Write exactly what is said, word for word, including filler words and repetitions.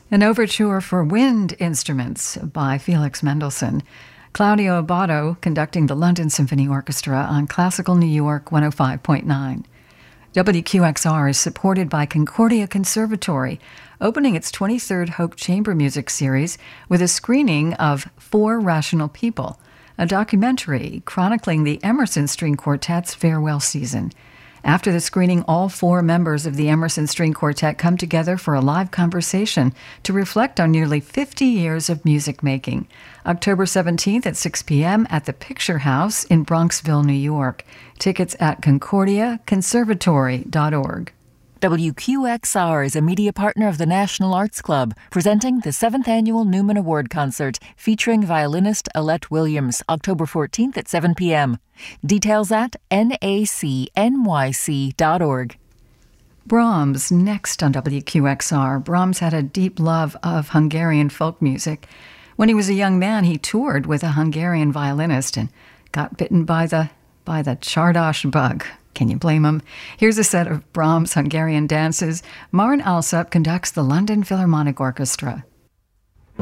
An overture for wind instruments by Felix Mendelssohn. Claudio Abbado conducting the London Symphony Orchestra on Classical New York one oh five point nine. W Q X R is supported by Concordia Conservatory, opening its twenty-third Hoch Chamber Music Series with a screening of Four Rational People, a documentary chronicling the Emerson String Quartet's farewell season. After the screening, all four members of the Emerson String Quartet come together for a live conversation to reflect on nearly fifty years of music making. October seventeenth at six p.m. at the Picture House in Bronxville, New York. Tickets at concordia conservatory dot org. W Q X R is a media partner of the National Arts Club, presenting the seventh Annual Newman Award Concert featuring violinist Alette Williams, October fourteenth at seven p.m. Details at N A C N Y C dot org. Brahms, next on W Q X R. Brahms had a deep love of Hungarian folk music. When he was a young man, he toured with a Hungarian violinist and got bitten by the, by the Csárdás bug. Can you blame him? Here's a set of Brahms' Hungarian dances. Maren Alsop conducts the London Philharmonic Orchestra.